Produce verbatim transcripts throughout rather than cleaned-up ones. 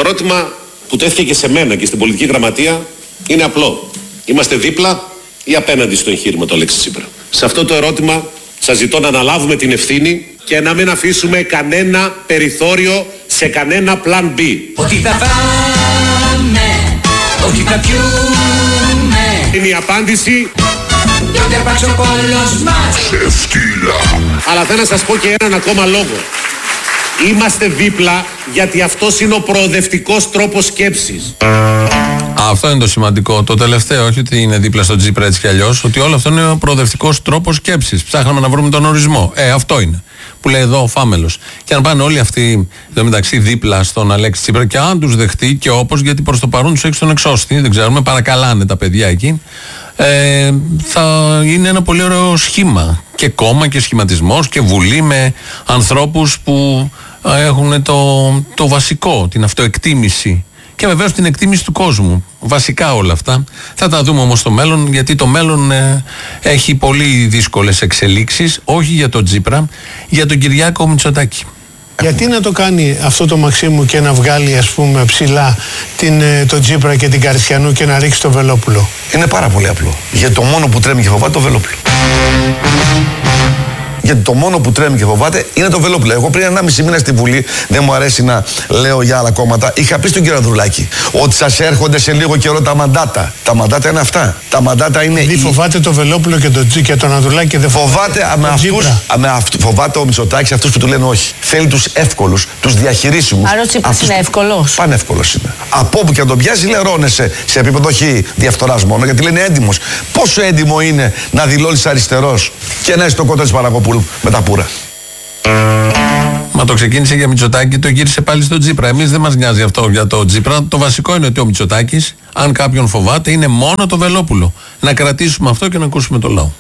ερώτημα που τέθηκε και σε μένα και στην πολιτική γραμματεία είναι απλό. Είμαστε δίπλα ή απέναντι στο εγχείρημα του Αλέξη Τσίπρα? Σε αυτό το ερώτημα σας ζητώ να αναλάβουμε την ευθύνη και να μην αφήσουμε κανένα περιθώριο σε κανένα πλάν B. Ότι θα πάμε, ότι θα πιούμε. Είναι η απάντηση. Και ότι αρπάξει ο κόλλος μας. Αλλά θέλω να σας πω και έναν ακόμα λόγο. Είμαστε δίπλα γιατί αυτός είναι ο προοδευτικός τρόπος σκέψης. Αυτό είναι το σημαντικό. Το τελευταίο, όχι ότι είναι δίπλα στο Τσίπρα έτσι κι αλλιώς, ότι όλο αυτό είναι ο προοδευτικός τρόπος σκέψης. Ψάχναμε να βρούμε τον ορισμό. Ε, αυτό είναι. Που λέει εδώ ο Φάμελος. Και αν πάνε όλοι αυτοί εδώ μεταξύ δίπλα στον Αλέξη Τσίπρα και αν τους δεχτεί και όπως, γιατί προς το παρόν τους έχει στον εξώστη, δεν ξέρουμε, παρακαλάνε τα παιδιά εκεί. Ε, θα είναι ένα πολύ ωραίο σχήμα. Και κόμμα και σχηματισμός και βουλή με ανθρώπους που έχουν το, το βασικό, την αυτοεκτίμηση. Και βεβαίως την εκτίμηση του κόσμου. Βασικά όλα αυτά. Θα τα δούμε όμως στο μέλλον, γιατί το μέλλον ε, έχει πολύ δύσκολες εξελίξεις, όχι για τον Τσίπρα, για τον Κυριάκο Μητσοτάκη. Γιατί να το κάνει αυτό το Μαξίμου και να βγάλει, ας πούμε, ψηλά την, τον Τσίπρα και την Καριστιανού και να ρίξει το Βελόπουλο? Είναι πάρα πολύ απλό. Γιατί το μόνο που τρέμει και φοβάται το Βελόπουλο. Γιατί το μόνο που τρέμει και φοβάται είναι το Βελόπουλο. Εγώ πριν ενάμιση μήνα στη Βουλή, δεν μου αρέσει να λέω για άλλα κόμματα, είχα πει στον κύριο Ανδρουλάκη ότι σας έρχονται σε λίγο καιρό τα μαντάτα. Τα μαντάτα είναι αυτά. Τα μαντάτα είναι. Δηλαδή φοβάται το Βελόπουλο και τον Τζι και τον Ανδρουλάκη και δεν φοβάται. Φοβάται, με αυτούς, με αυτού, φοβάται ο Μητσοτάκης αυτούς που του λένε όχι. Θέλει τους εύκολους, τους διαχειρίσιμους. Άρα ο Τσίπρας είναι εύκολος. Πανεύκολος είναι. Από όπου και αν τον πιάσει, λερώνεσαι σε επίπεδο όχι διαφθοράς μόνο, γιατί λένε έντιμος. Πόσο έντιμο είναι να δηλώνεις αριστερός και να είσαι το κότο της Παρακοπούλου με τα πουρα. Μα το ξεκίνησε για Μητσοτάκη και το γύρισε πάλι στο Τσίπρα. Εμείς δεν μας νοιάζει αυτό για το Τσίπρα. Το βασικό είναι ότι ο Μητσοτάκης, αν κάποιον φοβάται, είναι μόνο το Βελόπουλο. Να κρατήσουμε αυτό και να ακούσουμε το λαό.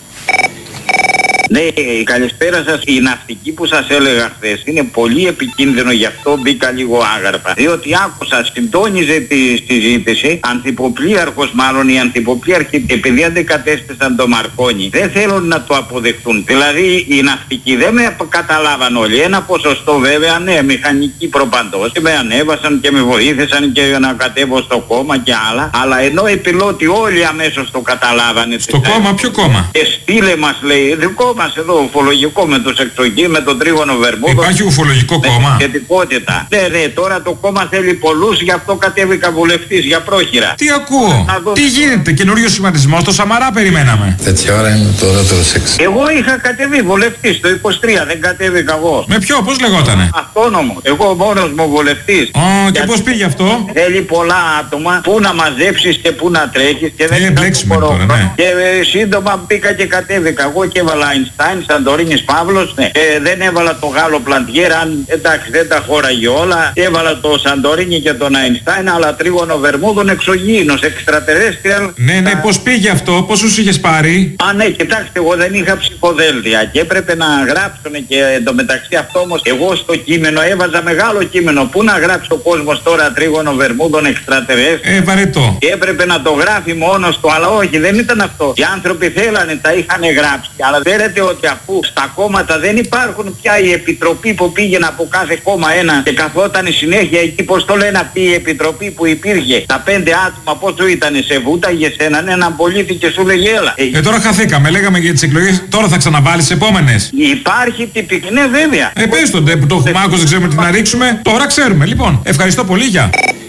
Ναι, καλησπέρα σας. Η ναυτική που σας έλεγα χθες είναι πολύ επικίνδυνο, γι' αυτό μπήκα λίγο άγαρπα. Διότι άκουσα, συντόνιζε τη συζήτηση, ανθυποπλοίαρχος μάλλον, οι ανθυποπλοίαρχοι, επειδή αντεκατέστησαν το Μαρκόνι, δεν θέλουν να το αποδεχτούν. Δηλαδή οι ναυτικοί δεν με καταλάβαν όλοι. Ένα ποσοστό βέβαια, ναι, μηχανικοί προπαντός, με ανέβασαν και με βοήθησαν και να κατέβω στο κόμμα και άλλα. Αλλά ενώ οι πιλότοι όλοι αμέσως το καταλάβανε. Στο κόμμα, ποιο κόμμα? Και στείλε μας, λέει, δικό μας εδώ ουφολογικό με τους εξωγείς, με τον τρίγωνο Βερμούδο. Υπάρχει ουφολογικό κόμμα? Σχετικότητα. Ναι, ναι, τώρα το κόμμα θέλει πολλούς, γι' αυτό κατέβηκα βουλευτής για πρόχειρα. Τι ακούω? Τι γίνεται, καινούριο σχηματισμό, το Σαμαρά περιμέναμε. Τέτοια ώρα είναι το δεύτερο σεξ. Εγώ είχα κατεβεί βουλευτής το είκοσι τρία, δεν κατέβηκα εγώ. Με ποιο, πώς λεγότανε? Αυτόνομο. Εγώ μόνος μου βουλευτής. Ω, και πώς πήγε αυτό? Θέλει πολλά άτομα, πού να μαζέψεις και πού να τρέχεις και δεν ε, μπλέξουμε τώρα, ναι. Και ε, σύντομα μπήκα και κατέβηκα εγώ και έβαλα Αϊνστάιν, Σαντορίνης Παύλος, ναι. Ε, δεν έβαλα το Γάλλο Πλαντιέρα, αν εντάξει δεν τα χώραγε όλα. Έβαλα το Σαντορίνη και τον Αϊνστάιν, αλλά τρίγωνο Βερμούδων εξωγήινος, εξτρατερέστριαλ. Ναι, ναι, πώς πήγε αυτό, πόσους είχες πάρει? Α, ναι, κοιτάξτε, εγώ δεν είχα ψηφοδέλτια και έπρεπε να γράψουν και εντωμεταξύ αυτό όμως, εγώ στο κείμενο έβαζα μεγάλο κείμενο. Πού να γράψει ο κόσμος τώρα τρίγωνο Βερμούδων εξτρατερέστριαλ? Ε, βαρετό. Και έπρεπε να το γράφει μόνος του, αλλά όχι, δεν ήταν αυτό. Οι άνθρωποι θέλανε, τα είχαν γράψει. Αλλά ξέρετε ότι αφού στα κόμματα δεν υπάρχουν πια η επιτροπή που πήγαινε από κάθε κόμμα ένα και καθόταν συνέχεια εκεί, πώς το λένε αυτή η επιτροπή που υπήρχε, τα πέντε άτομα πόσο ήτανε, σε βούταγε σε έναν έναν πολίτη και σου λέγε έλα. Ε, τώρα χαθήκαμε, λέγαμε για τις εκλογές, τώρα θα ξαναβάλεις επόμενες. Υπάρχει τυπική, ναι βέβαια. Ε, πες τον που το έχουμε άκουσει, δεν ξέρουμε τι να ρίξουμε, τώρα ξέρουμε. Λοιπόν, ευχαριστώ πολύ, για.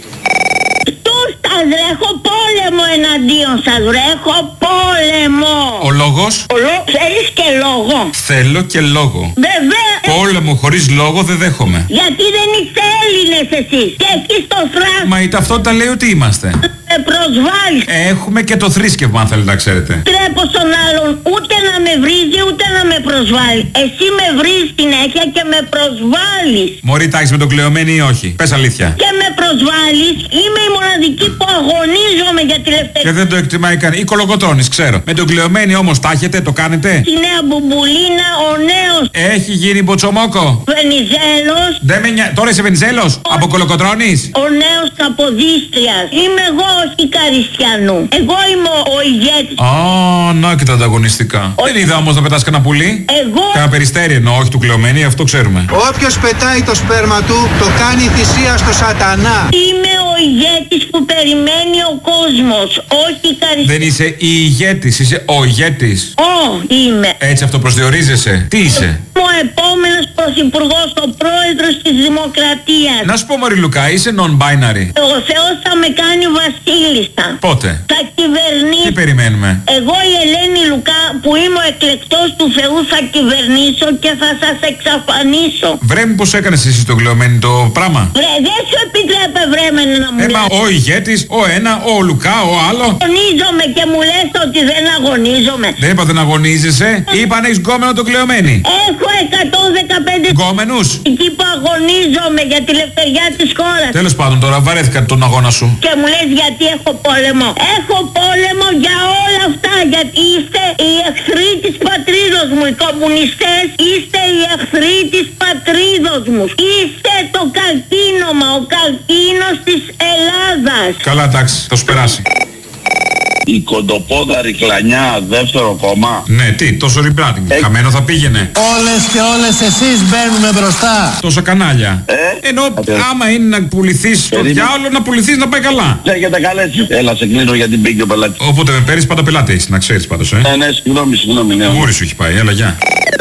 Σας βρέχω πόλεμο εναντίον σας, βρέχω πόλεμο. Ο λόγος? Ο λό... Θέλεις και λόγο? Θέλω και λόγο. Βεβαίως. Πόλεμο χωρίς λόγο δεν δέχομαι. Γιατί δεν είστε Έλληνες εσείς και εκεί στο θράσο. Μα η ταυτότητα λέει ότι είμαστε. Με προσβάλλεις. Έχουμε και το θρήσκευμα αν θέλετε να ξέρετε. Τρέπω στον άλλον ούτε να με βρίζει ούτε να με προσβάλλει. Εσύ με βρίζεις συνέχεια και με προσβάλλεις. Μωρή, τα έχεις με τον Κλεωμένη ή όχι? Πες αλήθεια. Και με προσβάλλεις. Είμαι η μοναδική που αγωνίζομαι για τη ελευθερία. Και δεν το εκτιμάει κανείς. Ή Κολοκοτρώνης, ξέρω. Με τον Κλεωμένη όμως τα έχετε, το κάνετε? Τη νέα Μπουμπουλίνα, ο νέος. Έχει γίνει μποτσομόκο. Βενιζέλος. Δεν με νοιάζει. Τώρα είσαι Βενιζέλος? Ο... Από Κολοκοτρώνης. Ο νέος Καποδίστριας. Είμαι εγώ, όχι Καριστιανού. Εγώ είμαι ο ηγέτης. Α, να και τα ανταγωνιστικά. Ο... Δεν είδα όμως να πετάς κανένα πουλί. Εγώ. Κανένα περιστέρι εννοώ, όχι του Κλεωμένη, αυτό ξέρουμε. Όποιος πετάει το σπέρμα του, το κάνει θυσία στο σατανά. Είμαι ο ηγέτης που περιμένει ο κόσμος, όχι η καριστή. Δεν είσαι η ηγέτης, είσαι ο ηγέτης. Ω, είμαι. Έτσι αυτοπροσδιορίζεσαι. Τι είσαι? Ο επόμενος πρωθυπουργός, ο πρόεδρος της Δημοκρατίας. Να σου πω Μωρή Λουκά, είσαι non-binary. Ο Θεός θα με κάνει βασίλισσα. Πότε? Θα κυβερνήσω. Τι περιμένουμε? Εγώ η Ελένη Λουκά που είμαι ο εκλεκτός του Θεού θα κυβερνήσω και θα σας εξαφανίσω. Βρέ μου πως έκανες εσύ το κλεωμένο το πράγμα. Βρε, δεν σου επιτρέπε βρέμενε να μου Έμα λες. ο ηγέτης, ο ένα, ο Λουκά, ο άλλο. Αγωνίζομαι και μου λες ότι δεν αγωνίζομαι. Δεν είπα δεν αγωνίζεσαι, είπα αν έχεις γκόμενο το κλεωμένη. Έχω εκατόν δεκαπέντε Γκόμενους. εκεί που αγωνίζομαι για τη λευτεριά της χώρας. Τέλος πάντων τώρα βαρέθηκα τον αγώνα σου. Και μου λες γιατί έχω πόλεμο. Έχω πόλεμο για όλα αυτά. Γιατί είστε οι εχθροί της πατρίδος μου. Οι κομμουνιστές είστε οι εχθροί της πατρίδος μου. Είστε το καρκίνωμα, ο καρκίνος της Ελλάδας. Καλά εντάξει, θα σου περάσει. Η κοντοπόδαρη κλανιά δεύτερο κόμμα. Ναι, τι, τόσο rebranding. Ε... Χαμένο θα πήγαινε. Όλες και όλες εσείς μπαίνουμε μπροστά. Τόσα κανάλια. Ε? Ενώ ε... άμα είναι να πουληθείς στο διάολο, να πουληθείς να πάει καλά. Λέγεται καλές. Έλα, σε κλείνω γιατί μπήκε ο πελάτης. Όποτε με παίρνεις πάντα πελάτη έχεις, να ξέρεις πάντως, ε. Ναι, ναι, συγγνώμη, συγγνώμη. Ναι. Γούρι σου έχει πάει, έλα, γεια.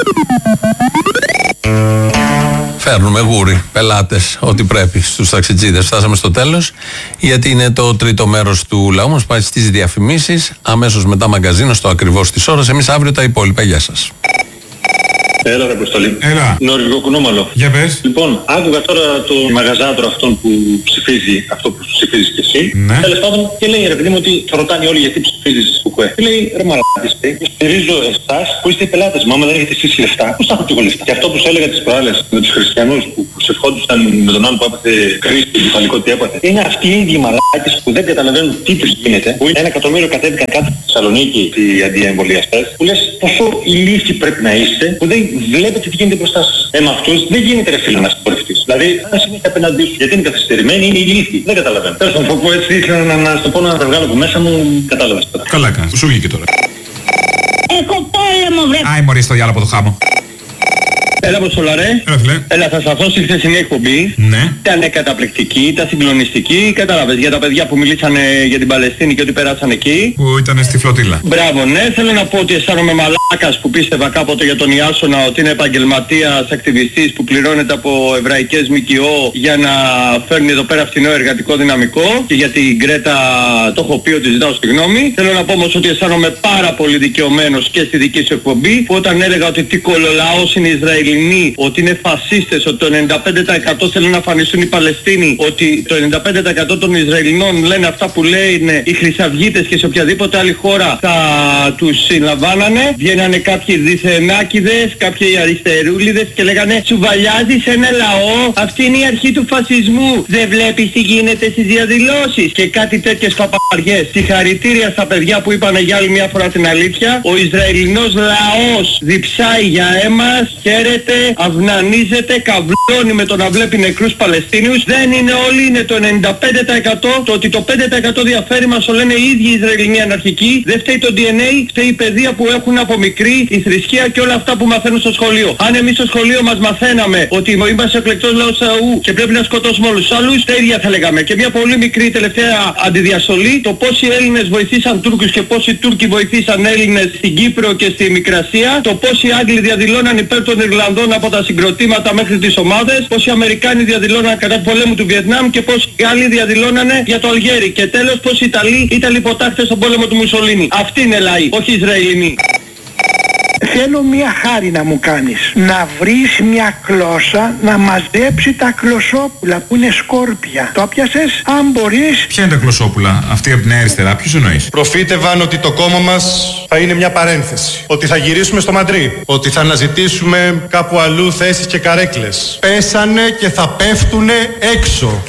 Φέρνουμε γούρι, πελάτες, ό,τι πρέπει στους ταξιτζίδες. Φτάσαμε στο τέλος, γιατί είναι το τρίτο μέρος του λαού μας. Πάει στις διαφημίσεις, αμέσως μετά μαγκαζίνο, στο ακριβώς της ώρας. Εμείς αύριο τα υπόλοιπα. Γεια σας. Έλα ρε Αποστολή. Έλα. Νορβηγό κουνούμαλο. Για πες. Λοιπόν, άκουγα τώρα το μαγαζάτρο αυτόν που ψηφίζει αυτό που ψηφίζεις και εσύ. Ναι. Τέλος πάντων και λέει ρε παιδί μου ότι θα ρωτάνε όλοι γιατί ψηφίζεις κουκουέ. Και λέει ρε μαλάκες, στηρίζω εσάς που είστε οι πελάτες μου. Άμα δεν έχετε εσείς λεφτά, πώς θα έχω και εγώ λεφτά. Και αυτό που σου έλεγα τις προάλλες με τους χριστιανούς που προσευχόντουσαν με τον άλλο που έπαθε κρίση και κεφαλικό τι έπαθε. Είναι αυτοί οι ίδιοι μαλάκες που δεν καταλαβαίνουν τι τους γίνεται. Που ένα εκατομμύριο κατέβηκαν κάτω στη Θεσσαλονίκη οι αντιεμβολιαστές. Που λες πόσο ηλίθιοι πρέπει να είστε που δεν βλέπετε τι γίνεται μπροστά σας. Ε, με αυτούς δεν γίνεται ρε φίλο να συγχωρευτείς. Δηλαδή, αν συνέχεια απέναντί σου, γιατί είναι καθυστερημένοι, είναι ηλίθιοι. Δεν καταλαβαίνω. Τέλος πάντων, πω έτσι, ήθελα να, να στο πω να τα βγάλω από μέσα μου, κατάλαβες τώρα. Καλά κάνεις, σου βγήκε τώρα. Έχω πόλεμο βρε. Άι μωρή στο διάλογο από το χάμο. Έλα Αποστολαρέ. Έλα φίλε. Έλα, θα σταθώ στη χθεσινή εκπομπή. Ναι. Ήταν καταπληκτική, ήταν συγκλονιστική. Κατάλαβες για τα παιδιά που μιλήσανε για την Παλαιστίνη και ότι περάσαν εκεί. Που ήταν στη φλωτήλα. Μπράβο, ναι. Θέλω να πω ότι αισθάνομαι μαλάκας που πίστευα κάποτε για τον Ιάσονα ότι είναι επαγγελματίας, ακτιβιστής που πληρώνεται από εβραϊκές ΜΚΟ για να φέρνει εδώ πέρα φθηνό εργατικό δυναμικό. Και για την Γκρέτα το έχω πει ότι ζητάω συγγνώμη. Θέλω να πω όμως ότι αισθάνομαι πάρα πολύ δικαιωμένος και στη δική σου εκπομπή που όταν έλεγα ότι τι κολολαός είναι Ισραηλ. Ότι είναι φασίστες, ότι το ενενήντα πέντε τοις εκατό θέλουν να φανιστούν οι Παλαιστίνοι, ότι το ενενήντα πέντε τοις εκατό των Ισραηλινών λένε αυτά που λένε οι Χρυσαυγίτες και σε οποιαδήποτε άλλη χώρα θα τους συλλαμβάνανε. Βγαίνανε κάποιοι διθενάκηδες, κάποιοι αριστερούλιδες και λέγανε «Τσουβαλιάζεις ένα λαό, αυτή είναι η αρχή του φασισμού, δεν βλέπεις τι γίνεται στις διαδηλώσεις» και κάτι τέτοιες παπαριές. Συγχαρητήρια στα παιδιά που είπανε για άλλη μια φορά την αλήθεια. Ο Ισραηλινός λαός διψάει για αίμα. Χαίρεται, αυνανίζεται, καβλώνει με το να βλέπει νεκρούς Παλαιστίνιους. Δεν είναι όλοι, είναι το ενενήντα πέντε τοις εκατό. Το ότι το πέντε τοις εκατό διαφέρει μας το λένε οι ίδιοι οι Ισραηλινοί αναρχικοί. Δεν φταίει το ντι εν έι, φταίει η παιδεία που έχουν από μικρή, η θρησκεία και όλα αυτά που μαθαίνουν στο σχολείο. Αν εμείς στο σχολείο μας μαθαίναμε ότι είμαστε εκλεκτός λαός Θεού και πρέπει να σκοτώσουμε όλους τους άλλους, τα ίδια θα λέγαμε. Και μια πολύ μικρή τελευταία αντιδιαστολή, το πόσοι Έλληνες βοηθήσαν Τούρκους και πόσοι Τούρκοι βοηθήσαν Έλληνες στην Κύπρο και στη Μικρασία, το πόσοι Άγγλοι διαδηλώναν υπέρ των Ιρλανδών από τα συγκροτήματα μέχρι τις ομάδες, πόσοι Αμερικάνοι διαδηλώναν κατά του πολέμου του Βιετνάμ και πόσοι Γάλλοι διαδηλώνανε για το Αλγέρι. Και τέλος πόσοι Ιταλοί ήταν υποτάχτες στον πόλεμο του Μουσολίνη. Αυτοί είναι λαοί, όχι Ισραηλινοί. Θέλω μια χάρη να μου κάνεις. Να βρεις μια κλώσσα να μαζέψει τα κλωσόπουλα που είναι σκόρπια. Το πιάσες αν μπορείς. Ποια είναι τα κλωσόπουλα, αυτή από την αριστερά, ποιος εννοείς? Προφήτευαν ότι το κόμμα μας θα είναι μια παρένθεση. Ότι θα γυρίσουμε στο Μαντρί. Ότι θα αναζητήσουμε κάπου αλλού θέσεις και καρέκλες. Πέσανε και θα πέφτουνε έξω.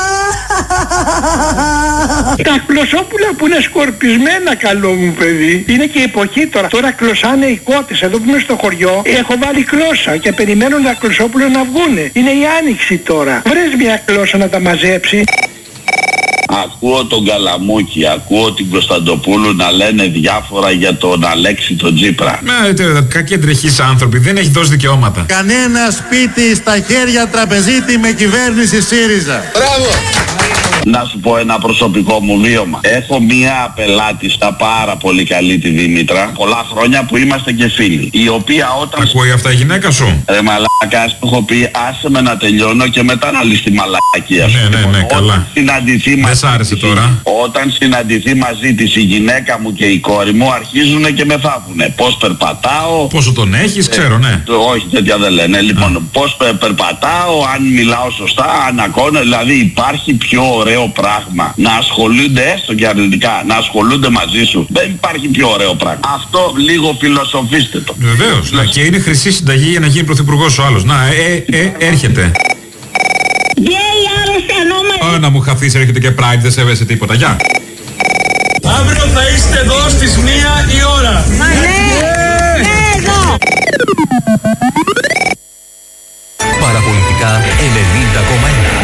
Τα κλωσόπουλα που είναι σκορπισμένα, καλό μου παιδί. Είναι και η εποχή τώρα. Τώρα κλωσάνε οι κότες. Εδώ που είμαι στο χωριό έχω βάλει κλώσσα και περιμένουν τα κλωσόπουλα να βγούνε. Είναι η άνοιξη τώρα. Βρες μια κλώσσα να τα μαζέψει. Ακούω τον Καλαμούκη, ακούω την Κωνσταντοπούλου να λένε διάφορα για τον Αλέξη τον Τσίπρα. Ναι, κακοί εντρεχείς άνθρωποι, δεν έχει δώσει δικαιώματα. Κανένα σπίτι στα χέρια τραπεζίτη με κυβέρνηση ΣΥΡΙΖΑ. Μπράβο! να σου πω ένα προσωπικό μου βίωμα. Έχω μία πελάτη στα πάρα πολύ καλή, τη Δήμητρα, πολλά χρόνια που είμαστε και φίλοι. Η οποία όταν... Ακούει αυτά η γυναίκα σου? Ρε μαλάκα, σου έχω πει άσε με να τελειώνω και μετά να λύσει τη μαλακία σου. Ναι, ναι, ναι, καλά. Δεν σ' άρεσε τώρα. Όταν συναντηθεί μαζί της η γυναίκα μου και η κόρη μου αρχίζουν και με θάβουνε. Πώς περπατάω. Πόσο τον έχεις, ε, ξέρω, ναι. Το, όχι, τέτοια δεν λένε. Λοιπόν, Α. πώς πε, περπατάω, αν μιλάω σωστά, αν ακώνω. Δηλαδή υπάρχει πιο ωραίο πράγμα να ασχολούνται έστω και αρνητικά, να ασχολούνται μαζί σου. Δεν υπάρχει πιο ωραίο πράγμα. Αυτό λίγο φιλοσοφήστε το. Βεβαίως. Ναι. Και είναι χρυσή συνταγή για να γίνει πρωθυπουργός ο άλλος. Να, ε, ε, έρχεται. Ω, να μου χαθείς, έρχεται και Pride, δεν σέβεσαι τίποτα. Γεια. Αύριο θα είστε εδώ στις μία η ώρα. Μα ναι, ναι, εδώ. Παραπολιτικά ενενήντα κόμμα ένα.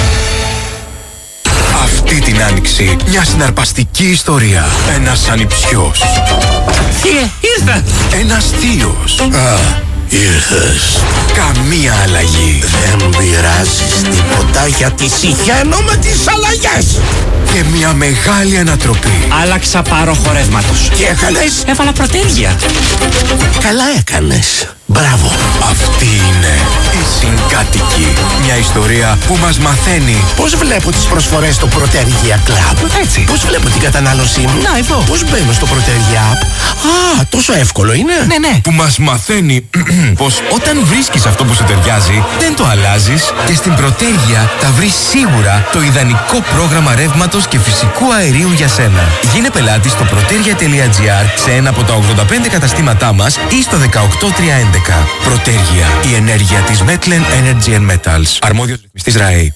Αυτή την άνοιξη μια συναρπαστική ιστορία. Ένας ανιψιός. Ε, ήρθα. Ένας θείος. Α, ήρθες. Καμία αλλαγή. Δεν πειράζεις τίποτα γιατί συχαίνω με τις αλλαγές. Και μια μεγάλη ανατροπή. Άλλαξα πάρο χορεύματος. Τι έκανες? Έβαλα πρωτέργεια. Καλά έκανες. Μπράβο. Αυτή είναι η Συγκάτοικοι. Μια ιστορία που μας μαθαίνει πώς βλέπω τις προσφορές στο Πρωτέργεια Club. Έτσι. Πώς βλέπω την κατανάλωσή μου. Να, εδώ. Πώς μπαίνω στο Πρωτέργεια App. Α, τόσο εύκολο είναι. Ναι, ναι. Που μας μαθαίνει πως όταν βρίσκεις αυτό που σου ταιριάζει, δεν το αλλάζεις και στην Πρωτέργεια θα βρεις σίγουρα το ιδανικό πρόγραμμα ρεύματος και φυσικού αερίου για σένα. Γίνε πελάτη στο protergia τελεία gr σε ένα από τα ογδόντα πέντε καταστήματά μας ή στο δεκαοκτώ τριακόσια έντεκα. Protergia, η ενέργεια της Metlen Energy and Metals. Αρμόδιος ρυθμιστής ΡΑΕ.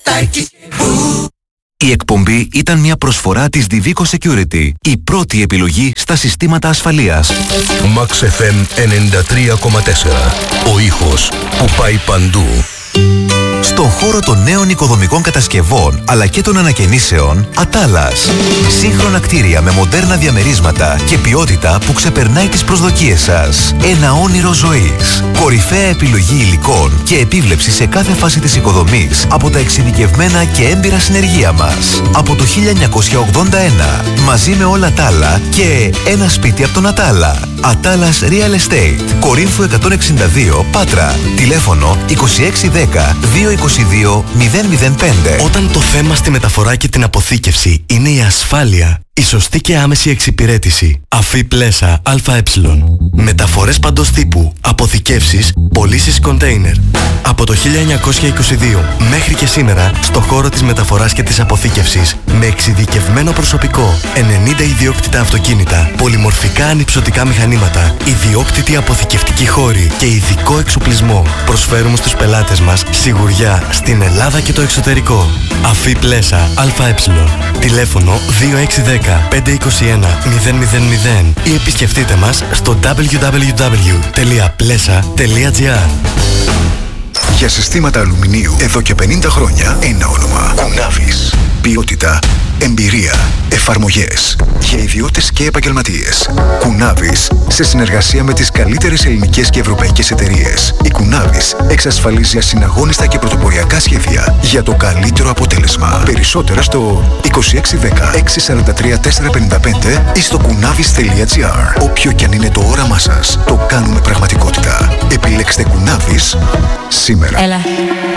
Η εκπομπή ήταν μια προσφορά της Divico Security, η πρώτη επιλογή στα συστήματα ασφαλείας. Max εφ εμ ενενήντα τρία κόμμα τέσσερα. Ο ήχος που πάει παντού. Στο χώρο των νέων οικοδομικών κατασκευών αλλά και των ανακαινήσεων, Ατάλας. Σύγχρονα κτίρια με μοντέρνα διαμερίσματα και ποιότητα που ξεπερνάει τις προσδοκίες σας. Ένα όνειρο ζωής. Κορυφαία επιλογή υλικών και επίβλεψη σε κάθε φάση της οικοδομής από τα εξειδικευμένα και έμπειρα συνεργεία μας. Από το χίλια εννιακόσια ογδόντα ένα. Μαζί με όλα τα άλλα και ένα σπίτι από τον Ατάλα. Ατάλας Real Estate. Κορίνθου εκατόν εξήντα δύο, Πάτρα. Τηλέφωνο είκοσι έξι δέκα δύο είκοσι δύο μηδέν μηδέν πέντε. Όταν το θέμα στη μεταφορά και την αποθήκευση είναι η ασφάλεια, η σωστή και άμεση εξυπηρέτηση. Αφή Πλέσα ΑΕ. Μεταφορές παντός τύπου, αποθηκεύσεις, πωλήσεις κοντέινερ. Από το χίλια εννιακόσια είκοσι δύο μέχρι και σήμερα, στο χώρο της μεταφοράς και της αποθήκευσης, με εξειδικευμένο προσωπικό, ενενήντα ιδιόκτητα αυτοκίνητα, πολυμορφικά ανυψωτικά μηχανήματα, ιδιόκτητη αποθηκευτική χώρη και ειδικό εξοπλισμό. Προσφέρουμε στους πελάτες μας σιγουριά στην Ελλάδα και το εξωτερικό. Αφή Πλέσα ΑΕ. Τηλέφωνο δύο έξι δέκα πέντε είκοσι ένα μηδέν μηδέν μηδέν ή επισκεφτείτε μας στο double-u double-u double-u τελεία πλέσα τελεία gr. Για συστήματα αλουμινίου εδώ και πενήντα χρόνια ένα όνομα. Κουνάβης. Ποιότητα, εμπειρία, εφαρμογές για ιδιώτες και επαγγελματίες. Κουνάβης, σε συνεργασία με τις καλύτερες ελληνικές και ευρωπαϊκές εταιρείες. Η Κουνάβης εξασφαλίζει ασυναγώνιστα και πρωτοποριακά σχέδια για το καλύτερο αποτέλεσμα. Περισσότερα στο είκοσι έξι δέκα έξι σαράντα τρία τετρακόσια πενήντα πέντε ή στο κουνάβης τελεία gr. Όποιο κι αν είναι το όραμά σας, το κάνουμε πραγματικότητα. Επιλέξτε Κουνάβης σήμερα. Έλα.